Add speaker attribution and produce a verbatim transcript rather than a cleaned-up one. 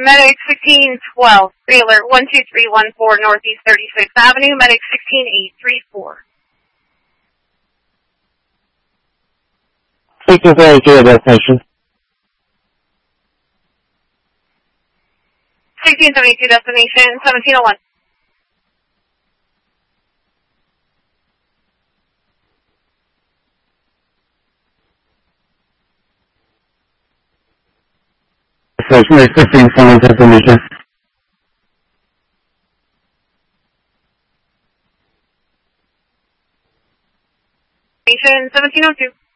Speaker 1: Medic sixteen twelve, Baylor one two three one four Northeast thirty-sixth Avenue, Medic sixteen eight three four.
Speaker 2: sixteen seventy-two destination.
Speaker 1: sixteen seventy-two destination, seventeen oh one.
Speaker 2: Station is fifteen twenty destination.
Speaker 1: Station seventeen oh two.